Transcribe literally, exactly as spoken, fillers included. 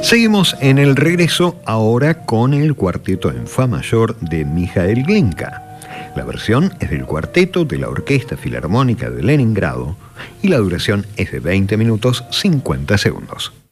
Seguimos en el regreso ahora con el cuarteto en fa mayor de Mijael Glinka. La versión es del cuarteto de la Orquesta Filarmónica de Leningrado y la duración es de veinte minutos cincuenta segundos.